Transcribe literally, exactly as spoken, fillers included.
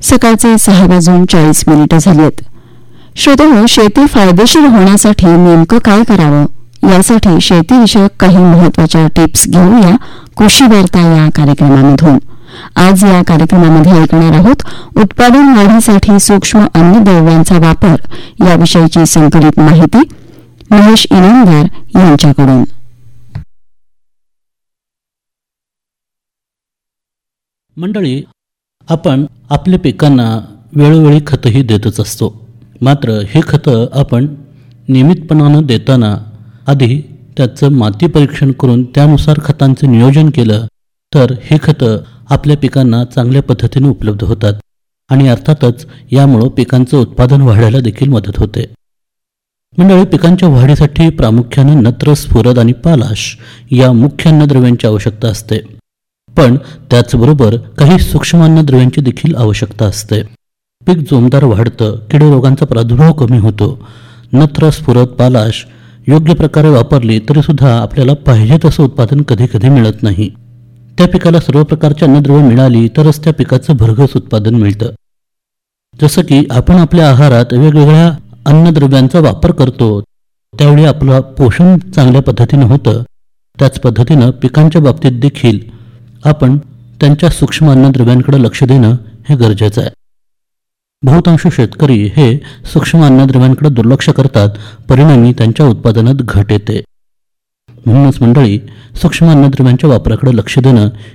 सकाळचे सहा वाजून चाळीस मिनिटं झाली आहेत. श्रोत्यांनो, शेती फायदेशीर होण्यासाठी नेमकं काय करावं यासाठी शेतीविषयक काही महत्वाच्या टिप्स घेऊया कृषी वार्ता या कार्यक्रमामधून. आज या कार्यक्रमामध्ये ऐकणार आहोत उत्पादन वाढीसाठी सूक्ष्म अन्नद्रव्यांचा वापर याविषयीची संकलित माहिती महेश इनामदार यांच्याकडून. मंडळी, आपण आपल्या पिकांना वेळोवेळी खतही देतच असतो. मात्र हे खतं आपण नियमितपणानं देताना आधी त्याचं माती परीक्षण करून त्यानुसार खतांचं नियोजन केलं तर हे खतं आपल्या पिकांना चांगल्या पद्धतीने उपलब्ध होतात आणि अर्थातच यामुळं पिकांचं उत्पादन वाढायला देखील मदत होते. मंडळी, पिकांच्या वाढीसाठी प्रामुख्याने नत्र, स्फुरद आणि पालाश या मुख्य अन्नद्रव्यांची आवश्यकता असते. पण त्याचबरोबर काही सूक्ष्म अन्नद्रव्यांची देखील आवश्यकता असते. पीक जोमदार वाढतं, किड रोगांचा प्रादुर्भाव कमी होतो. नत्र, स्फुरद, पालाश योग्य प्रकारे वापरली तरीसुद्धा आपल्याला पाहिजे तसं उत्पादन कधी कधी मिळत नाही. त्या पिकाला सर्व प्रकारची अन्नद्रव्य मिळाली तरच त्या पिकाचं भरघोस उत्पादन मिळतं. जसं की आपण आपल्या आहारात वेगवेगळ्या अन्नद्रव्यांचा वापर करतो त्यावेळी आपलं पोषण चांगल्या पद्धतीनं होतं. त्याच पद्धतीनं पिकांच्या बाबतीत देखील आपण त्यांच्या सूक्ष्म अन्नद्रव्यांकडे लक्ष देणं हे गरजेचं आहे. बहुतांश शेतकरी हे सूक्ष्म अन्नद्रव्यांकडे दुर्लक्ष करतात, परिणामी त्यांच्या उत्पादनात घट येते. म्हणूनच मंडळी, सूक्ष्म अन्नद्रव्यांच्या वापराकडे लक्ष देणं